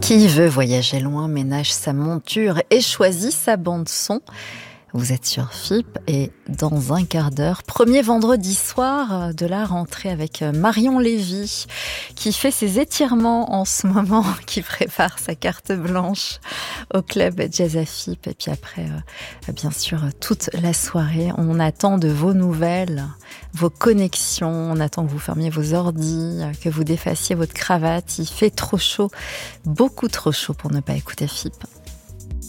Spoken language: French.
Qui veut voyager loin ménage sa monture et choisit sa bande-son. Vous êtes sur FIP et dans un quart d'heure, premier vendredi soir de la rentrée avec Marion Lévy qui fait ses étirements en ce moment, qui prépare sa carte blanche au club Jazz à FIP. Et puis après, bien sûr, toute la soirée, on attend de vos nouvelles, vos connexions, on attend que vous fermiez vos ordis, que vous défassiez votre cravate. Il fait trop chaud, beaucoup trop chaud pour ne pas écouter FIP.